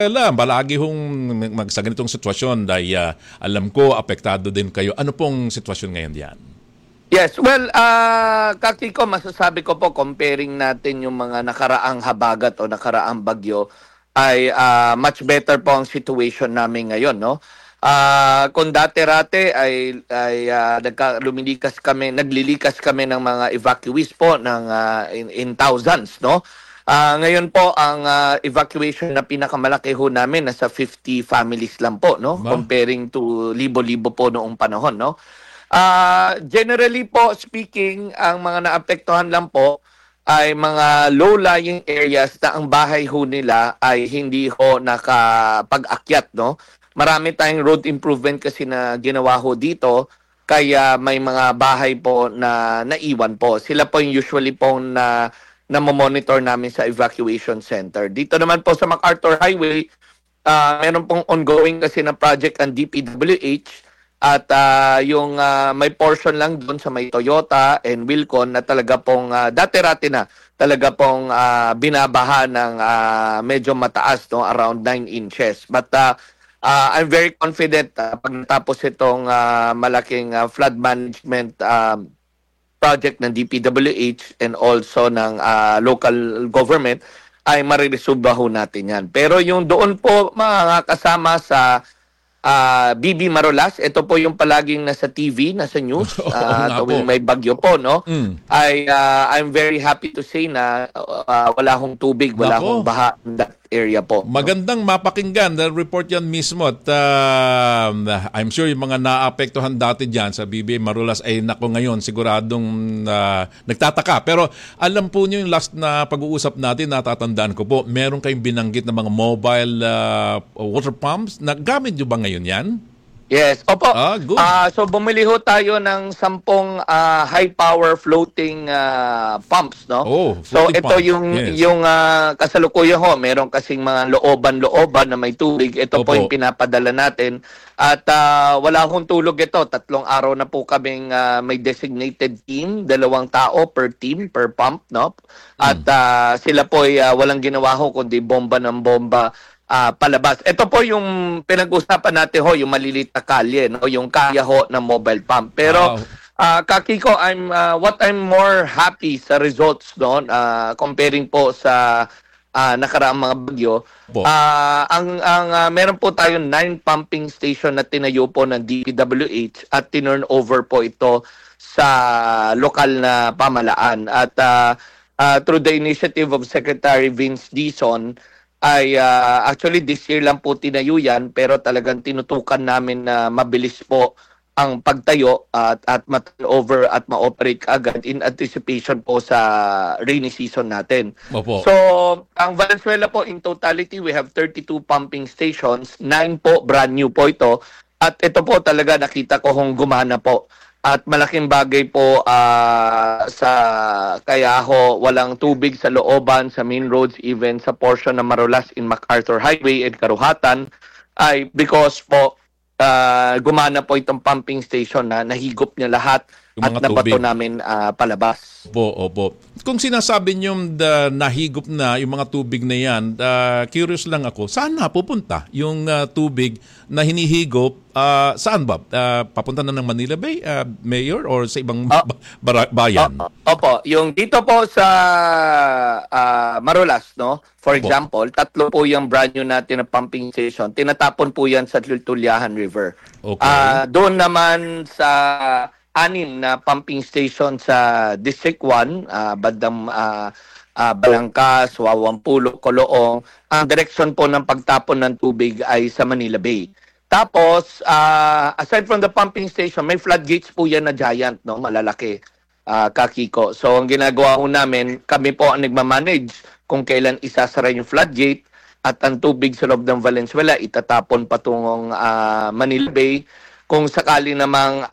Palagi hong sa ganitong sitwasyon dahil alam ko apektado din kayo. Ano pong sitwasyon ngayon diyan? Yes, well, Kakiko, masasabi ko po, comparing natin yung mga nakaraang habagat o nakaraang bagyo, ay much better po ang situation namin ngayon, no? Kung dati-rate naglilikas kami ng mga evacuees po in thousands, no? Ngayon po ang evacuation na pinakamalaki ho namin nasa 50 families lang po, no? Comparing to libo-libo po noong panahon, no? Generally po speaking, ang mga naapektuhan lang po ay mga low-lying areas na ang bahay ho nila ay hindi ho nakapag-akyat, no? Marami tayong road improvement kasi na ginawa ho dito, kaya may mga bahay po na naiwan po. Sila po yung usually po na monitor namin sa evacuation center. Dito naman po sa MacArthur Highway, meron pong ongoing kasi na project ang DPWH. At yung may portion lang doon sa may Toyota and Wilcon na talaga pong dati-rati na talaga pong binabaha ng medyo mataas, no, around 9 inches. But I'm very confident pag natapos itong malaking flood management project ng DPWH and also ng local government ay mariresolve ho natin yan. Pero yung doon po mga kasama sa BB Marolas, ito po yung palaging nasa TV, nasa news, tuwing may bagyo po, no? I'm very happy to say na wala hong tubig, wala hong baha in that area po. Magandang mapakinggan dahil report yan mismo at I'm sure yung mga naapektuhan dati dyan sa BB Marolas ay nako ngayon siguradong nagtataka. Pero alam po nyo yung last na pag-uusap natin, natatandaan ko po, meron kayong binanggit na mga mobile water pumps. Nagamit nyo ba ngayon yan? Yes, opo. Good. So bumili ho tayo ng 10 high power floating pumps, no? So ito pump. yung kasalukuyan ho, meron kasing mga looban-looban na may tubig. Ito po yung pinapadala natin. At wala hong tulog ito. 3 araw na po kaming may designated team, 2 tao per team, per pump, no? At sila po ay walang ginawa ho kundi bomba ng bomba palabas. Ito po yung pinag-usapan natin ho, yung maliliit na kalye, no? Yung kaya ho ng mobile pump. Pero Kakiko, what I'm more happy sa results, no? Comparing po sa nakaraang mga bagyo. Meron po tayong 9 pumping station na tinayo po ng DPWH at tinurn over po ito sa lokal na pamalaan. At through the initiative of Secretary Vince Dizon, ay actually this year lang po tinayo yan, pero talagang tinutukan namin na mabilis po ang pagtayo at ma-over at ma-operate agad in anticipation po sa rainy season natin. So, ang Valenzuela po in totality, we have 32 pumping stations, 9 po brand new po ito, at ito po talaga nakita ko kung gumana po. At malaking bagay po sa kaya ho walang tubig sa looban, sa main roads, even sa portion ng Marolas in MacArthur Highway and Karuhatan ay because po gumana po itong pumping station na nahigop niya lahat at nabato namin palabas. Opo. Kung sinasabi niyo nahigop na yung mga tubig na yan, curious lang ako, saan na pupunta yung tubig na hinihigop? Saan ba? Papunta na ng Manila Bay, Mayor, or sa ibang bayan? Opo, yung dito po sa Marolas, no? For example, 3 po yung brand new natin na pumping station. Tinatapon po yan sa Tulyahan River. Doon naman sa 6 na pumping station sa District 1, bandang Balangkas, Wawampulo, Coloong. Ang direksyon po ng pagtapon ng tubig ay sa Manila Bay. Tapos, aside from the pumping station, may floodgates po yan na giant, no? Malalaki, Kakiko. So, ang ginagawa po namin, kami po ang nagmamanage kung kailan isasara yung floodgate at ang tubig sa loob ng Valenzuela itatapon patungong Manila Bay. Kung sakali namang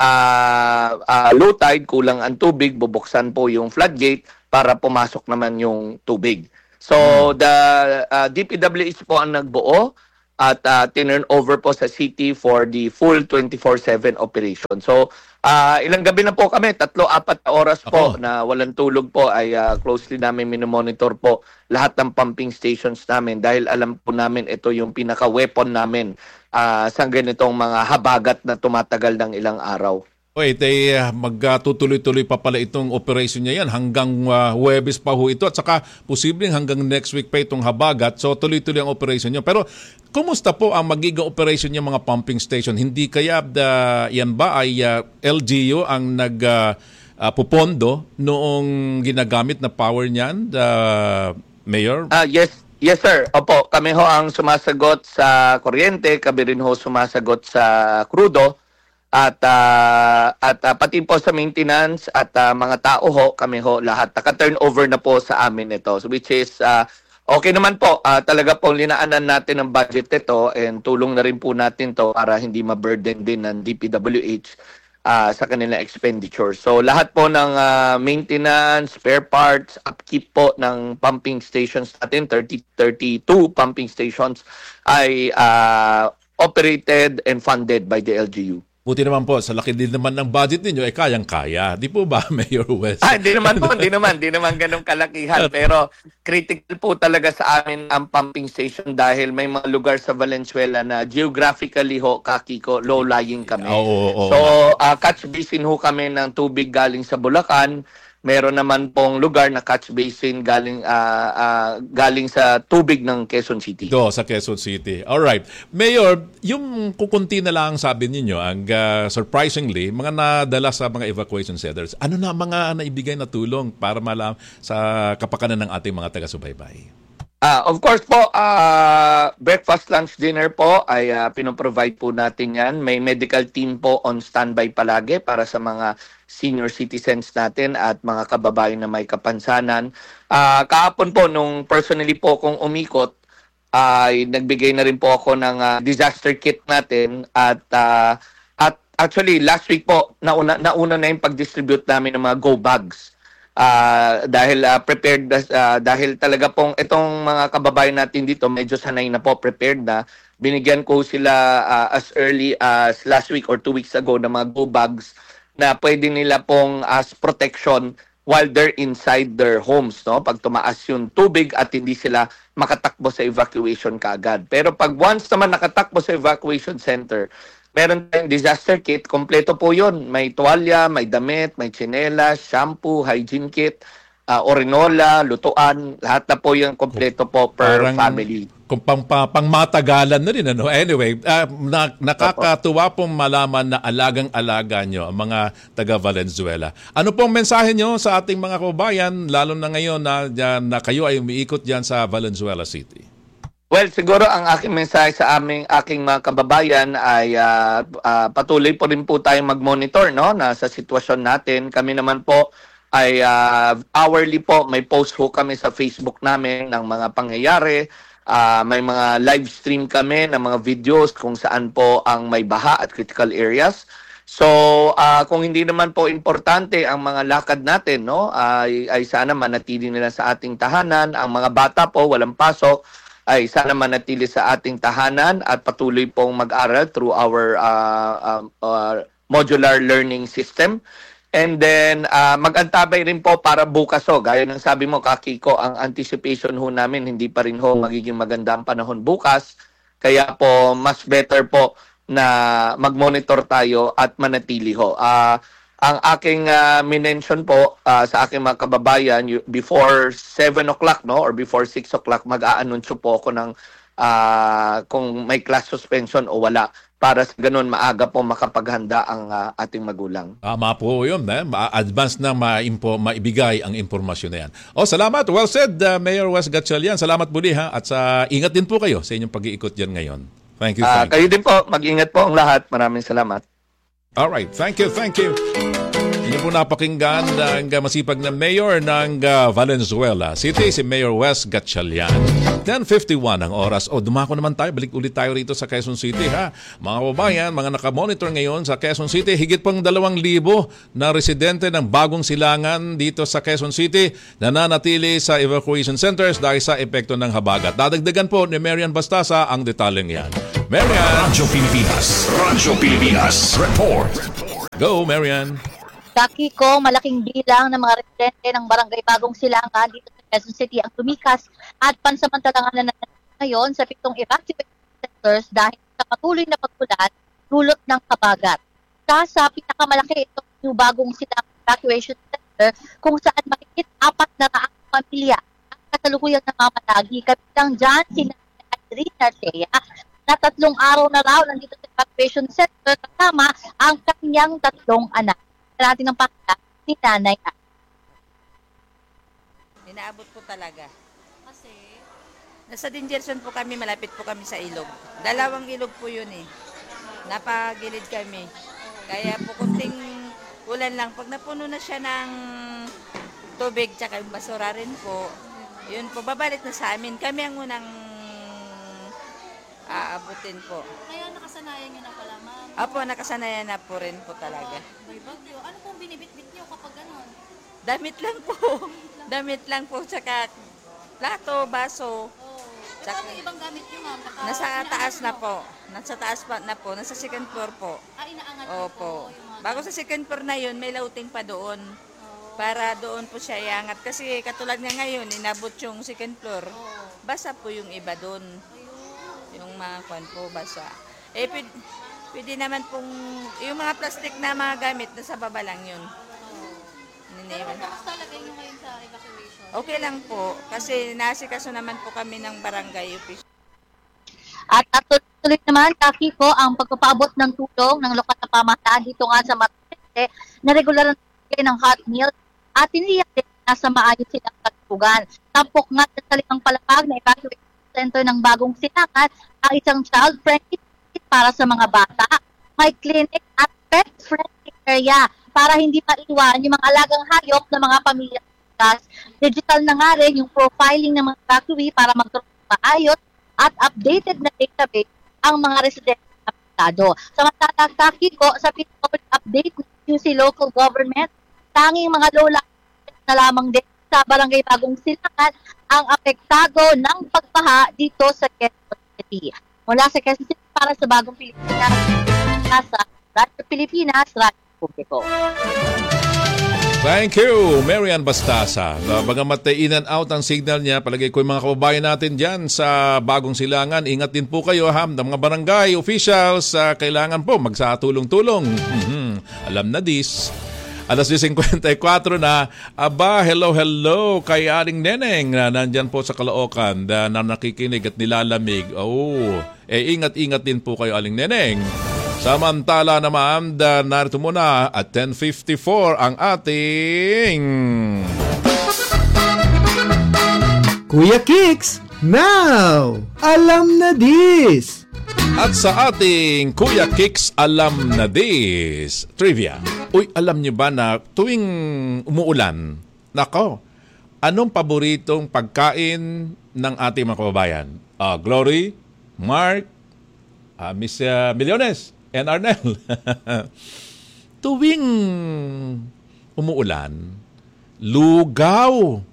low tide, kulang ang tubig, bubuksan po yung floodgate para pumasok naman yung tubig. So, the DPWH po ang nagbuo at tinurn over po sa city for the full 24/7 operation. So, ilang gabi na po kami, 3-4 na oras po na walang tulog po ay closely namin minomonitor po lahat ng pumping stations namin dahil alam po namin ito yung pinaka-weapon namin sa ganitong mga habagat na tumatagal ng ilang araw. Wait, magtutuloy-tuloy pa pala itong operation niya yan hanggang Huwebes pa ho ito at saka posibleng hanggang next week pa itong habagat. So tuloy-tuloy ang operation niyo. Pero kumusta po ang magiging operation niya mga pumping station? Hindi kaya yan ba ay LGU ang pupondo noong ginagamit na power niyan, Mayor? Yes sir. Opo, kami ho ang sumasagot sa kuryente, kami rin ho sumasagot sa krudo. At pati po sa maintenance at mga tao ho, kami ho lahat naka-turnover na po sa amin ito. So, which is okay naman po, talaga po linaanan natin ang budget nito and tulong na rin po natin to para hindi ma-burden din ng DPWH sa kanilang expenditure. So lahat po ng maintenance, spare parts, upkeep po ng pumping stations natin, 32 pumping stations ay operated and funded by the LGU. Buti naman po, sa laki din naman ng budget ninyo, kayang-kaya. Di po ba, Mayor Wes? Hindi naman po, hindi naman ganong kalakihan. Pero critical po talaga sa amin ang pumping station dahil may mga lugar sa Valenzuela na geographically ho, Kakiko, low-lying kami. So, catch basin ho kami ng tubig galing sa Bulacan. Meron naman pong lugar na catch basin galing sa tubig ng Quezon City. Sa Quezon City. All right. Mayor, yung kukunti na lang sabi ninyo, ang surprisingly, mga nadala sa mga evacuation centers, ano na mga naibigay na tulong para malam sa kapakanan ng ating mga taga-subaybay? Of course po, breakfast, lunch, dinner po ay pinoprovide po natin yan. May medical team po on standby palagi para sa mga senior citizens natin at mga kababayan na may kapansanan. Kahapon po, nung personally po kung umikot, ay nagbigay na rin po ako ng disaster kit natin at actually last week po, nauna na yung pag-distribute namin ng mga go bags. Dahil prepared dahil talaga pong itong mga kababayan natin dito medyo sanay na po, prepared na. Binigyan ko sila as early as last week or 2 weeks ago ng mga go bags na pwede nila pong as protection while they're inside their homes, no? Pag tumaas yung tubig at hindi sila makatakbo sa evacuation kaagad. Pero pag once naman nakatakbo sa evacuation center, meron tayong disaster kit, kompleto po yun. May tuwalya, may damit, may tsinelas, shampoo, hygiene kit, orinola, lutuan, lahat na po yung kompleto po per family. Kung pangmatagalan na rin. Ano? Anyway, nakakatuwa pong malaman na alagang-alaga nyo ang mga taga-Valenzuela. Ano pong mensahe nyo sa ating mga kababayan, lalo na ngayon na kayo ay umiikot dyan sa Valenzuela City? Well, siguro ang aking mensahe sa aking mga kababayan ay patuloy po rin po tayong mag-monitor, no, na sa sitwasyon natin. Kami naman po ay hourly po, may post ho kami sa Facebook namin ng mga pangyayari. May mga live stream kami ng mga videos kung saan po ang may baha at critical areas. So, kung hindi naman po importante ang mga lakad natin, no, ay sana manatili nila sa ating tahanan. Ang mga bata po, walang pasok, ay sana manatili sa ating tahanan at patuloy pong mag-aral through our modular learning system. And then, mag-antabay rin po para bukas ho. Gaya ng sabi mo, Kakiko, ang anticipation ho namin, hindi pa rin ho magiging maganda ang panahon bukas. Kaya po, mas better po na mag-monitor tayo at manatili ho. Ang aking minention po sa aking mga kababayan, before 7 o'clock, no, or before 6 o'clock, mag-aanunsyo po ako ng kung may class suspension o wala, para sa ganun maaga po makapaghanda ang ating magulang. Tama po yun. Advance na maibigay ang impormasyon na yan. Salamat. Well said, Mayor Wes Gatchalian. Salamat muli ha. At ingat din po kayo sa inyong pag-iikot dyan ngayon. Thank you. Kayo din po. Mag-ingat po ang lahat. Maraming salamat. All right. Thank you. Inyo po napakinggan ng masipag na mayor ng Valenzuela City, si Mayor Wes Gatchalian. 10:51 ang oras. Dumako naman tayo. Balik ulit tayo rito sa Quezon City, ha? Mga kababayan, mga nakamonitor ngayon sa Quezon City, higit pang 2,000 na residente ng Bagong Silangan dito sa Quezon City nananatili sa evacuation centers dahil sa epekto ng habagat. Dadagdagan po ni Marian Bastasa ang detalyeng yan. Marian! Radyo Pilipinas, report. Go, Marian! Kiko, malaking bilang ng mga residente ng Barangay Bagong Silangan dito sa Quezon City ang tumikas at pansamantalang ngayon sa 7 evacuation centers dahil sa patuloy na pagkulan dulot ng habagat. Sa pinakamalaki itong New Bagong Silangan Evacuation Center kung saan mahigit 400 pamilya ang kasalukuyang namamalagi. Kabilang dyan si Irene Arcea na 3 araw na raw nandito sa evacuation center kasama ang kanyang 3 anak. Natin ng pakita si Nanay. Inaabot po talaga. Kasi? Nasa Dingerson po kami, malapit po kami sa ilog. 2 ilog po yun eh. Napagilid kami. Kaya po kunting ulan lang. Pag napuno na siya ng tubig, tsaka yung basura rin po, yun po, babalik na sa amin. Kami ang unang aabutin po. Kaya nakasanayan nyo na pala, ma'am? Opo, nakasanayan na po rin po talaga. May bagyo. Ano pong binibitbit nyo kapag gano'n? Damit lang po. Damit lang po, tsaka plato, baso. Tsaka may ibang gamit nyo, ma'am? Nasa taas na po. Nasa taas pa na po. Nasa second floor po. Inaangat nyo po Opo. yung mga Bago sa second floor na yun, may lauting pa doon. Para doon po siya iangat. Kasi katulad nga ngayon, inabot yung second floor. Basa po yung iba doon. Yung mga kwan po, basa. Pwede naman pong, yung mga plastic na mga gamit, nasa baba lang yun. Pero kamusta lagay nyo ngayon sa evacuation? Okay lang po. Kasi nasikaso naman po kami ng barangay official. At tuloy naman, Kiko, ang pagpapaabot ng tulong ng lokal na pamahalaan dito nga sa Matete na regular ng hot meal at tiniyak din na sa maayos silang kalusugan. Tampok nga sa salitang palapag na evacuation center ng Bagong Silangan ang isang child-friendly para sa mga bata. May clinic at pet-friendly area para hindi maiwan yung mga alagang hayop ng mga pamilya. Digital na nga rin yung profiling ng mga evacuee para magkaroon ng maayos at updated na database ang mga residente ng apektado. Samantala, Kiko, sa pinaka update ng QC local government, tanging mga lola na lamang din sa Barangay Bagong Silangan ang apektado ng pagbaha dito sa Quezon City. Mula sa Quezon City para sa Bagong Pilipinas, sa Radyo Pilipinas, Radyo Publiko. Thank you, Marian Bastasa. Bagamat in and out ang signal niya, palagay ko yung mga kababayan natin dyan sa Bagong Silangan. Ingat din po kayo, ng mga barangay officials. Kailangan po magsatulong-tulong. Alam na this. 10:54 na. Aba, hello kay Aling Neneng na nandyan po sa Caloocan na nakikinig at nilalamig. Ingat-ingat din po kayo, Aling Neneng. Samantala naman, narito muna at 10:54 ang ating Kuya Kicks, now! Alam na this! At sa ating Kuya Kicks Alam na This Trivia. Uy, alam niyo ba na tuwing umuulan, nako, anong paboritong pagkain ng ating mga kababayan? Glory, Mark, Miss Millones, and Arnel. Tuwing umuulan, lugaw.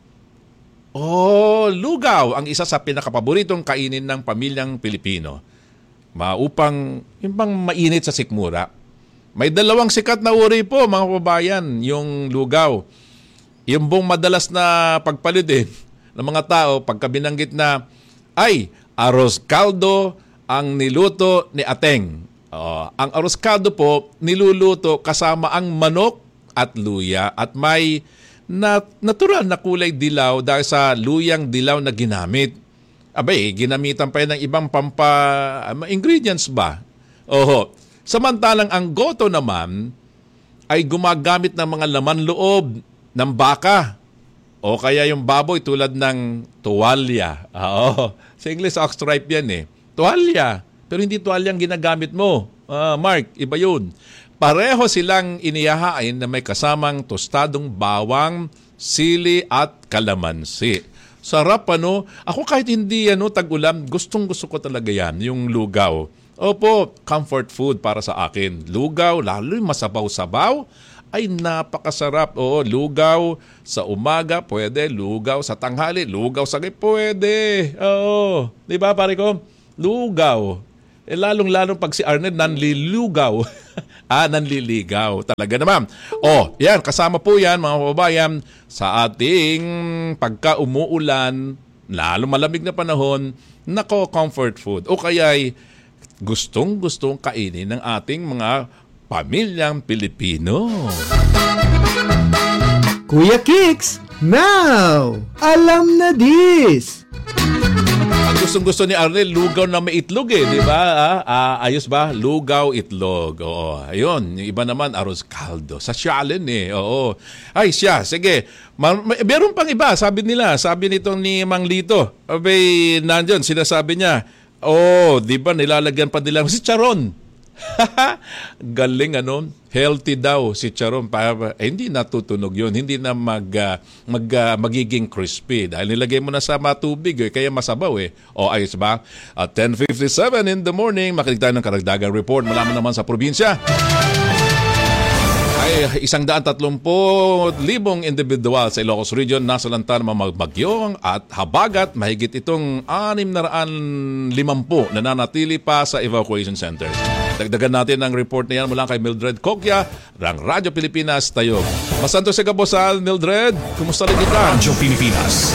Lugaw ang isa sa pinakapaboritong kainin ng pamilyang Pilipino. Upang yung pang mainit sa sikmura. May 2 sikat na uri po, mga kababayan, yung lugaw. Yung bong madalas na pagpalidin ng mga tao pagka binanggit na ay arroz caldo ang niluto ni Ateng. Ang arroz caldo po niluluto kasama ang manok at luya at may natural na kulay dilaw dahil sa luyang dilaw na ginamit. Ginamitan pa yun ng ibang ingredients ba? Samantalang ang goto naman ay gumagamit ng mga laman loob ng baka o kaya yung baboy tulad ng tuwalya. Sa English, ox-stripe yan eh. Tuwalya. Pero hindi tuwalyang ginagamit mo. Mark, iba yun. Pareho silang inihahain na may kasamang tostadong bawang, sili at kalamansi. Sarap ano? Ako kahit hindi tag-ulam, gustong-gusto ko talaga yan, yung lugaw. Opo, comfort food para sa akin. Lugaw, lalo yung masabaw-sabaw, ay napakasarap. Oo, lugaw sa umaga, pwede. Lugaw sa tanghali, lugaw sa gabi, pwede. Oo, di ba pare ko? Lugaw. Lalong-lalong pag si Arnel nanliligaw. Nanliligaw. Talaga naman. Yan, kasama po yan mga kababayan sa ating pagka umuulan, lalo malamig na panahon, nako, comfort food. O kaya'y gustong-gustong kainin ng ating mga pamilyang Pilipino. Kuya Kicks, now! Alam na this! Ang gustong-gusto ni Arnel, lugaw na may itlog di ba? Ayos ba? Lugaw, itlog. Oo, ayun. Yung iba naman, arroz caldo. Sa Shalen Oo. Ay, siya. Sige. Meron pang iba, sabi nitong ni Mang Lito. Abay, nandyan, sinasabi niya, di ba nilalagyan pa nila si Charon. Galing healthy daw si Charon. Hindi natutunog yun. Hindi na magiging crispy. Dahil nilagay mo na sa matubig kaya masabaw ayos ba? At 10:57 in the morning, makinig tayo ng karagdagang report mula naman sa probinsya. Ay 130,000 individual sa Ilocos Region nasa lanta ng mga bagyo at habagat. Mahigit itong 650 na nanatili pa sa evacuation centers. Dagdagan natin ang report na yan mula kay Mildred Cocchia ng Radyo Pilipinas Tayog. Masanto sa Kabosal, Mildred. Kumusta rin kita? Radyo Pilipinas.